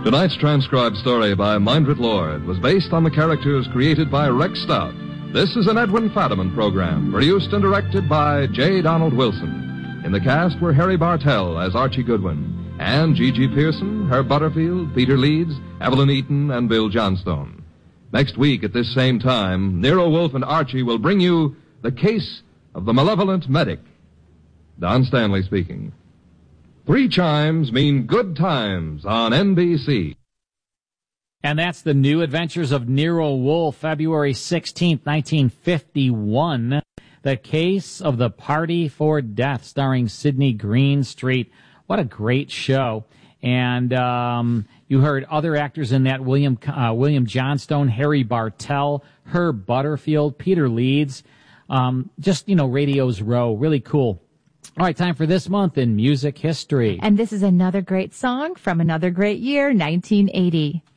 Tonight's transcribed story by Mindred Lord was based on the characters created by Rex Stout. This is an Edwin Fadiman program, produced and directed by J. Donald Wilson. In the cast were Harry Bartell as Archie Goodwin, and G.G. Pearson, Herb Butterfield, Peter Leeds, Evelyn Eaton, and Bill Johnstone. Next week at this same time, Nero Wolfe and Archie will bring you The Case of the Malevolent Medic. Don Stanley speaking. 3 chimes mean good times on NBC. And that's The New Adventures of Nero Wolfe, February 16th, 1951. The Case of the Party for Death, starring Sidney Greenstreet. What a great show. And you heard other actors in that, William Johnstone, Harry Bartell, Herb Butterfield, Peter Leeds. Radio's Row. Really cool. All right, time for this month in music history. And this is another great song from another great year, 1980.